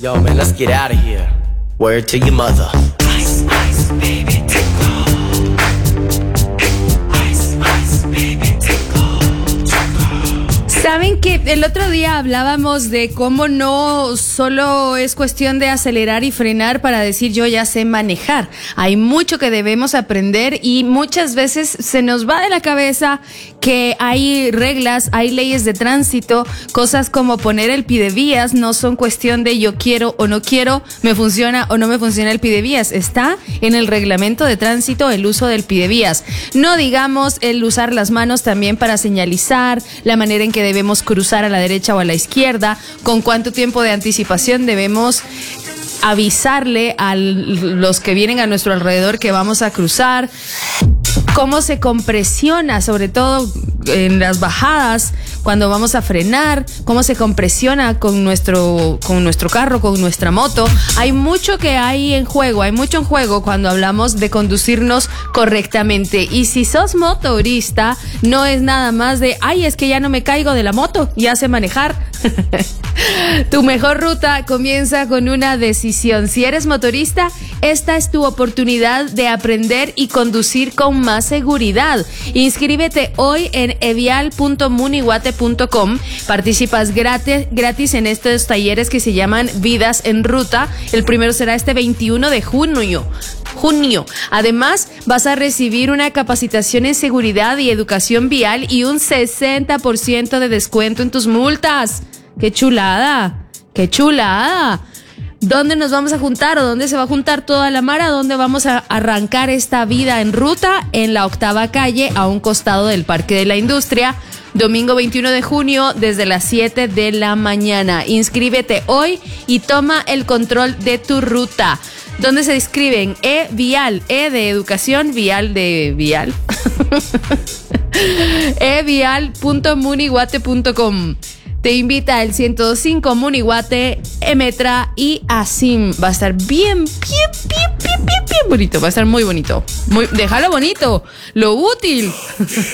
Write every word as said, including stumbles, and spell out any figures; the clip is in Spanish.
Yo, man, let's get out of here. Word to your mother. Ice, ice, baby, tickle. Ice, ice, baby, tickle. Saben que el otro día hablábamos de cómo no solo es cuestión de acelerar y frenar para decir yo ya sé manejar. Hay mucho que debemos aprender y muchas veces se nos va de la cabeza que hay reglas, hay leyes de tránsito, cosas como poner el pidevías no son cuestión de yo quiero o no quiero, me funciona o no me funciona el pidevías. Está en el reglamento de tránsito el uso del pidevías. No digamos el usar las manos también para señalizar, la manera en que debemos cruzar a la derecha o a la izquierda, con cuánto tiempo de anticipación debemos avisarle a los que vienen a nuestro alrededor que vamos a cruzar, cómo se compresiona, sobre todo en las bajadas, cuando vamos a frenar, cómo se compresiona con nuestro, con nuestro carro, con nuestra moto. Hay mucho que hay en juego, hay mucho en juego cuando hablamos de conducirnos correctamente. Y si sos motorista, no es nada más de, ay, es que ya no me caigo de la moto, ya sé manejar. Tu mejor ruta comienza con una decisión. Si eres motorista, esta es tu oportunidad de aprender y conducir con más seguridad. Inscríbete hoy en evial punto munihuate punto com. Participas gratis, gratis en estos talleres que se llaman Vidas en Ruta. El primero será este veintiuno de junio. Junio. Además, vas a recibir una capacitación en seguridad y educación vial y un sesenta por ciento de descuento en tus multas. ¡Qué chulada! ¡Qué chulada! ¿Dónde nos vamos a juntar o dónde se va a juntar toda la mara? ¿Dónde vamos a arrancar esta vida en ruta? En la octava calle, a un costado del Parque de la Industria. Domingo veintiuno de junio, desde las siete de la mañana. Inscríbete hoy y toma el control de tu ruta. ¿Dónde se inscriben? E-Vial, E de educación, Vial de Vial. evial punto munihuate punto com. Te invita el ciento dos punto cinco Munihuate, Emetra y Asim. Va a estar bien, bien, bien, bien, bien, bien bonito. Va a estar muy bonito. Muy, déjalo bonito, lo útil.